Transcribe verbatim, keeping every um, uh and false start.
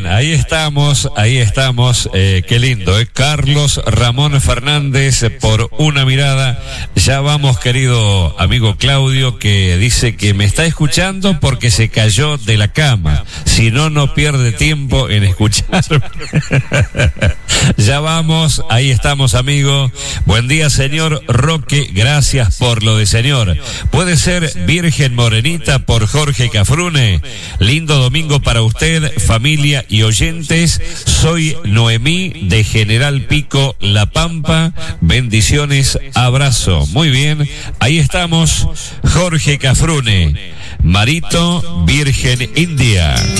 bien, ahí estamos, ahí estamos, eh, qué lindo, eh. Carlos Ramón Fernández, por una mirada. Ya vamos, querido amigo Claudio, que dice que me está escuchando porque se cayó de la cama. Si no, no pierde tiempo en escucharme. Ya vamos, ahí estamos, amigo. Buen día, señor Roque, gracias por lo de señor. Puede ser Virgen Morenita por Jorge Cafrune. Lindo domingo para usted, familia y oyentes. Soy Noemí de General Pico, La Pampa. Bendiciones, abrazo. Muy bien, ahí estamos, Jorge Cafrune. Marito, Virgen India.